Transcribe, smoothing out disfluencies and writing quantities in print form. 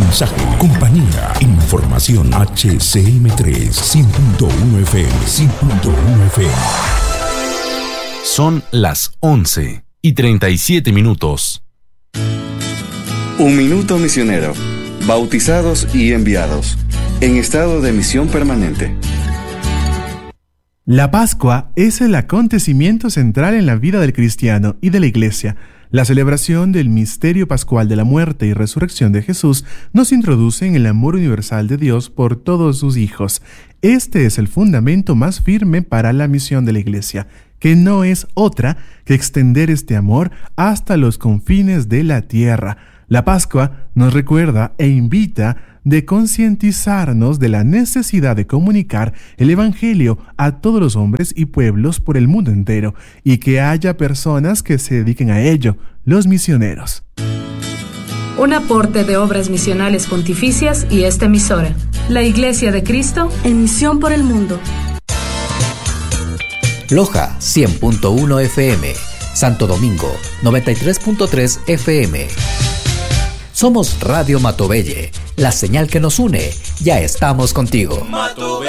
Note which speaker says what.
Speaker 1: mensaje, compañía, información. HCM3 100.1 FM, 100.1 FM.
Speaker 2: Son las 11:37.
Speaker 3: Un minuto misionero. Bautizados y enviados. En estado de misión permanente.
Speaker 4: La Pascua es el acontecimiento central en la vida del cristiano y de la Iglesia. La celebración del misterio pascual de la muerte y resurrección de Jesús nos introduce en el amor universal de Dios por todos sus hijos. Este es el fundamento más firme para la misión de la Iglesia, que no es otra que extender este amor hasta los confines de la tierra. La Pascua nos recuerda e invita de concientizarnos de la necesidad de comunicar el Evangelio a todos los hombres y pueblos por el mundo entero, y que haya personas que se dediquen a ello, los misioneros.
Speaker 5: Un aporte de Obras Misionales Pontificias y esta emisora, la Iglesia de Cristo en misión por el mundo.
Speaker 6: Loja 100.1 FM, Santo Domingo 93.3 FM. Somos Radio Matobelle, la señal que nos une. Ya estamos contigo.